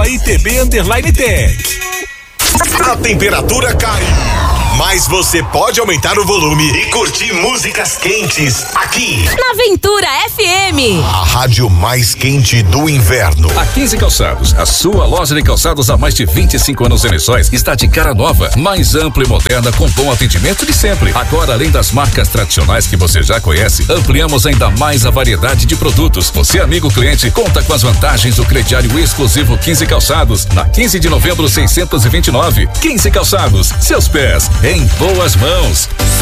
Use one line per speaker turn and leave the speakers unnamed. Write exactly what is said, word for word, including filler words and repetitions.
I T B Underline Tech.
A temperatura cai, mas você pode aumentar o volume e curtir músicas quentes aqui
na Aventura F M,
a rádio mais quente do inverno.
A quinze Calçados, a sua loja de calçados há mais de vinte e cinco anos em Lençóis, está de cara nova, mais ampla e moderna, com bom atendimento de sempre. Agora, além das marcas tradicionais que você já conhece, ampliamos ainda mais a variedade de produtos. Você, amigo cliente, conta com as vantagens do crediário exclusivo quinze Calçados, na quinze de novembro seiscentos e vinte e nove. quinze Calçados, seus pés em boas mãos.